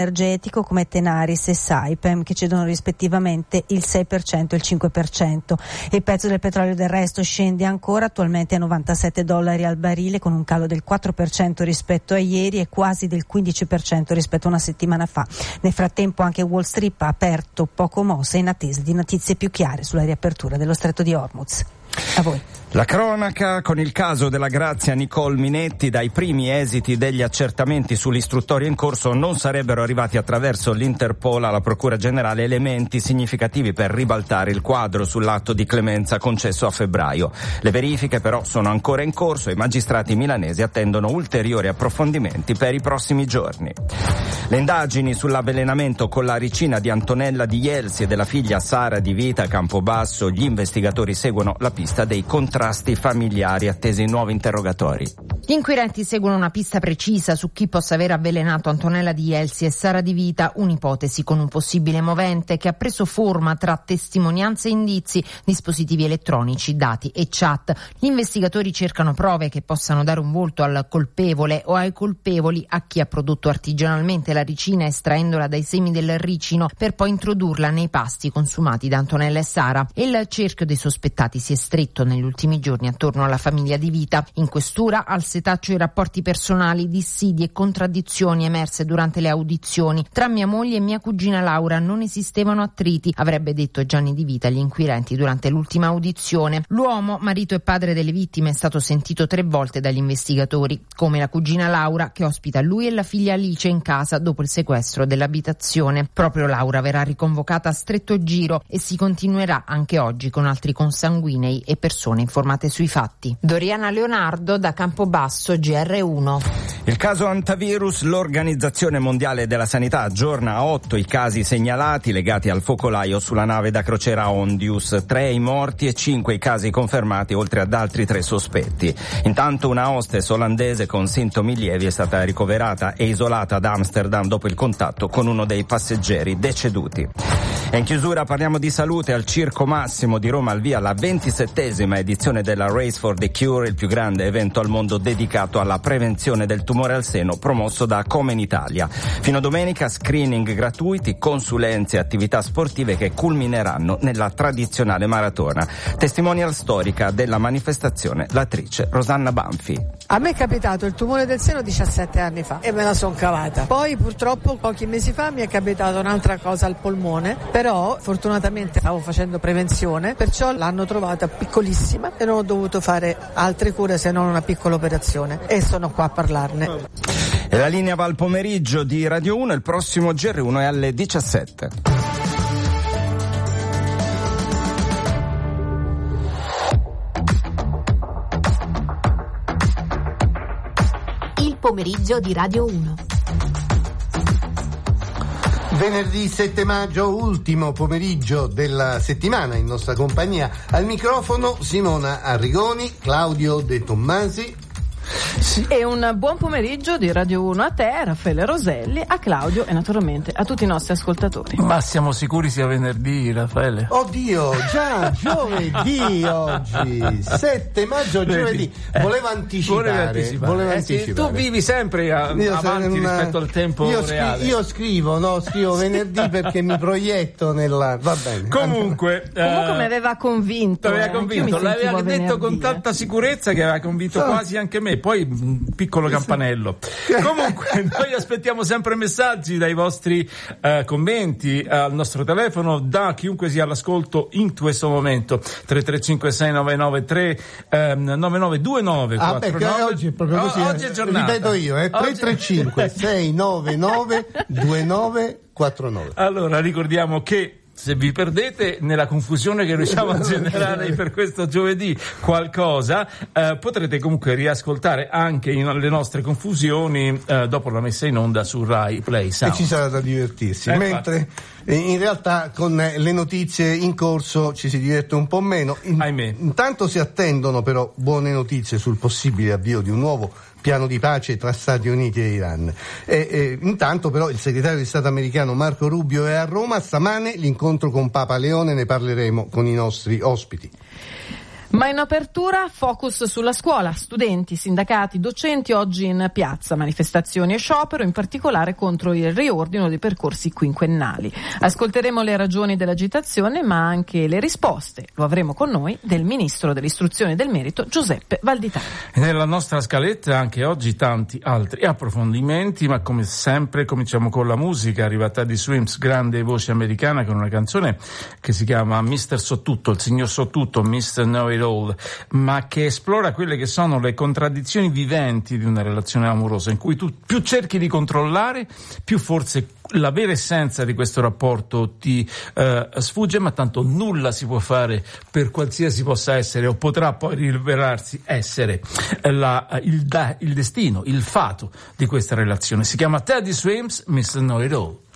energetico come Tenaris e Saipem, che cedono rispettivamente il 6% e il 5%. Il prezzo del petrolio del resto scende ancora, attualmente a $97 al barile, con un calo del 4% rispetto a ieri e quasi del 15% rispetto a una settimana fa. Nel frattempo anche Wall Street ha aperto poco mossa in attesa di notizie più chiare sulla riapertura dello Stretto di Hormuz. A voi. La cronaca con il caso della Grazia Nicole Minetti. Dai primi esiti degli accertamenti sull'istruttoria in corso non sarebbero arrivati attraverso l'Interpol alla Procura Generale elementi significativi per ribaltare il quadro sull'atto di clemenza concesso a febbraio. Le verifiche però sono ancora in corso e i magistrati milanesi attendono ulteriori approfondimenti per i prossimi giorni. Le indagini sull'avvelenamento con la ricina di Antonella Di Jelsi e della figlia Sara Di Vita a Campobasso. Gli investigatori seguono la pista dei contrasti familiari, attesi nuovi interrogatori. Gli inquirenti seguono una pista precisa su chi possa aver avvelenato Antonella Di Jelsi e Sara Di Vita, un'ipotesi con un possibile movente che ha preso forma tra testimonianze e indizi, dispositivi elettronici, dati e chat. Gli investigatori cercano prove che possano dare un volto al colpevole o ai colpevoli, a chi ha prodotto artigianalmente la ricina estraendola dai semi del ricino per poi introdurla nei pasti consumati da Antonella e Sara. Il cerchio dei sospettati si è stretto negli ultimi giorni attorno alla famiglia Di Vita. In questura al setaccio i rapporti personali, dissidi e contraddizioni emerse durante le audizioni. Tra mia moglie e mia cugina Laura non esistevano attriti, avrebbe detto Gianni Di Vita agli inquirenti durante l'ultima audizione. L'uomo, marito e padre delle vittime, è stato sentito 3 volte dagli investigatori, come la cugina Laura, che ospita lui e la figlia Alice in casa dopo il sequestro dell'abitazione. Proprio Laura verrà riconvocata a stretto giro e si continuerà anche oggi con altri consanguinei e persone informate sui fatti. Doriana Leonardo da Campobasso, GR1. Il caso Antivirus. L'Organizzazione Mondiale della Sanità aggiorna a 8 i casi segnalati legati al focolaio sulla nave da crociera Ondius, 3 i morti e 5 i casi confermati, oltre ad altri 3 sospetti. Intanto una hostess olandese con sintomi lievi è stata ricoverata e isolata ad Amsterdam dopo il contatto con uno dei passeggeri deceduti. E in chiusura parliamo di salute. Al Circo Massimo di Roma al via la 27ª edizione della Race for the Cure, il più grande evento al mondo dedicato alla prevenzione del tumore al seno, promosso da Come in Italia. Fino a domenica screening gratuiti, consulenze e attività sportive che culmineranno nella tradizionale maratona. Testimonial storica della manifestazione l'attrice Rosanna Banfi. A me è capitato il tumore del seno 17 anni fa e me la son cavata. Poi purtroppo pochi mesi fa mi è capitata un'altra cosa al polmone, però fortunatamente stavo facendo prevenzione, perciò l'hanno trovata piccolissima e non ho dovuto fare altre cure se non una piccola operazione e sono qua a parlarne. E la linea va al pomeriggio di Radio 1, il prossimo GR1 è alle 17. Pomeriggio di Radio 1. Venerdì 7 maggio, ultimo pomeriggio della settimana, in nostra compagnia al microfono Simona Arrigoni, Claudio De Tommasi. Sì. E un buon pomeriggio di Radio 1 a te, Raffaele Roselli, a Claudio e naturalmente a tutti i nostri ascoltatori. Ma siamo sicuri sia venerdì, Raffaele? Oddio, già giovedì oggi, 7 maggio giovedì. Volevo anticipare. Sì, tu vivi sempre avanti rispetto al tempo reale. Io scrivo venerdì perché mi proietto nella... Va bene. Comunque mi aveva convinto. L'aveva detto con tanta sicurezza che aveva convinto quasi anche me. Poi un piccolo campanello. Comunque noi aspettiamo sempre messaggi dai vostri commenti al nostro telefono, da chiunque sia all'ascolto in questo momento. 335 9929 perché oggi è proprio così. Oggi è giornata. Ripeto io, 335 699 2949. Allora ricordiamo che se vi perdete nella confusione che riusciamo a generare per questo giovedì qualcosa, potrete comunque riascoltare anche le nostre confusioni dopo la messa in onda su Rai Play Sound. E ci sarà da divertirsi. Mentre in realtà con le notizie in corso ci si diverte un po' meno. Ahimè. Intanto si attendono però buone notizie sul possibile avvio di un nuovo piano di pace tra Stati Uniti e Iran. Intanto però il segretario di Stato americano Marco Rubio è a Roma. Stamane l'incontro con Papa Leone, ne parleremo con i nostri ospiti. Ma in apertura focus sulla scuola, studenti, sindacati, docenti oggi in piazza, manifestazioni e sciopero, in particolare contro il riordino dei percorsi quinquennali. Ascolteremo le ragioni dell'agitazione ma anche le risposte, lo avremo con noi, del Ministro dell'Istruzione e del Merito Giuseppe Valditara. Nella nostra scaletta anche oggi tanti altri approfondimenti, ma come sempre cominciamo con la musica. Arriva Teddy Swims, grande voce americana, con una canzone che si chiama Mr. So Tutto, il signor So Tutto, Mr. Know It All, ma che esplora quelle che sono le contraddizioni viventi di una relazione amorosa, in cui tu più cerchi di controllare, più forse la vera essenza di questo rapporto ti sfugge, ma tanto nulla si può fare per qualsiasi possa essere o potrà poi rivelarsi essere il destino, il fato di questa relazione. Si chiama Teddy Swims, Mr. Know It All.